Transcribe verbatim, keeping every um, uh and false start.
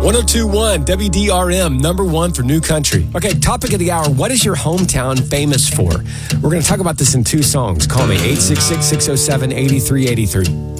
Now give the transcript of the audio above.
two point one W D R M, number one for new country. Okay, topic of the hour. What is your hometown famous for? We're going to talk about this in two songs. Call me, eight six six, six oh seven, eight three eight three.